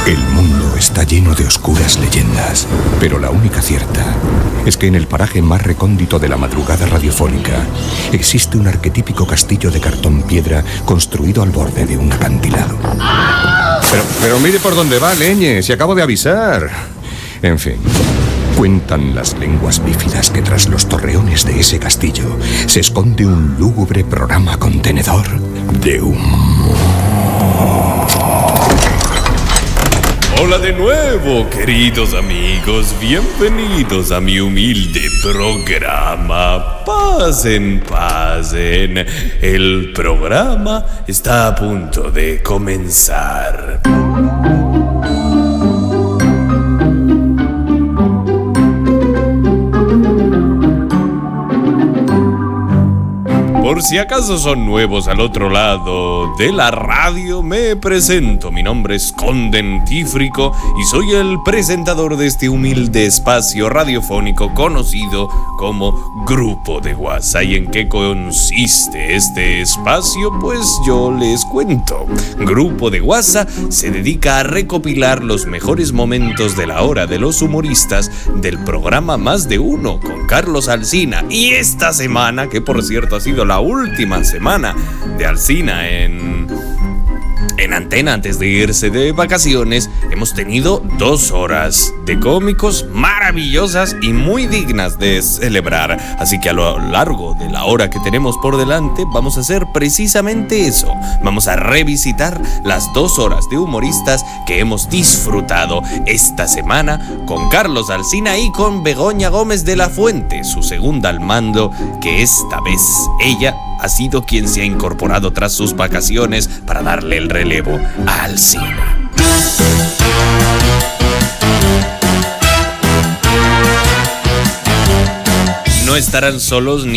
El mundo está lleno de oscuras leyendas, pero la única cierta es que en el paraje más recóndito de la madrugada radiofónica existe un arquetípico castillo de cartón piedra construido al borde de un acantilado. Pero mire por dónde va, leñe, si acabo de avisar. En fin, cuentan las lenguas bífidas que tras los torreones de ese castillo se esconde un lúgubre programa contenedor de humo. Hola de nuevo, queridos amigos, bienvenidos a mi humilde programa. Pasen, pasen, el programa está a punto de comenzar. Por si acaso son nuevos al otro lado de la radio, me presento. Mi nombre es Condentífrico y soy el presentador de este humilde espacio radiofónico conocido como Grupo de Guasa. ¿Y en qué consiste este espacio? Pues yo les cuento. Grupo de Guasa se dedica a recopilar los mejores momentos de la hora de los humoristas del programa Más de Uno con Carlos Alsina. Y esta semana, que por cierto ha sido la última semana de Alsina en antena antes de irse de vacaciones, hemos tenido 2 horas de cómicos maravillosas y muy dignas de celebrar. Así que a lo largo de la hora que tenemos por delante vamos a hacer precisamente eso. Vamos a revisitar las 2 horas de humoristas que hemos disfrutado esta semana con Carlos Alsina y con Begoña Gómez de la Fuente, su segunda al mando, que esta vez ella ha sido quien se ha incorporado tras sus vacaciones para darle el relevo a Alsina. No estarán solos ni